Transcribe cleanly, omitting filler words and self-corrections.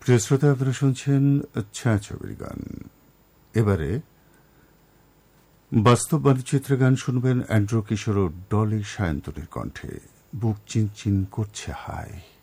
প্রিয় শ্রোতা, আপনারা শুনছেন ছায়াছবির গান। এবারে বাস্তব মানচিত্রে গান শুনবেন অ্যান্ড্রু কিশোর ও ডলি সায়ন্তনের কণ্ঠে। বুক চিনচিন করছে হায়।